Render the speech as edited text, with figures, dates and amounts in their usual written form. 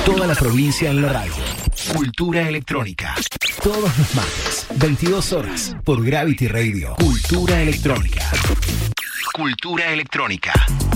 Toda la provincia en la radio. Cultura electrónica. Todos los martes, 22 horas, por Gravity Radio. Cultura electrónica. Cultura electrónica.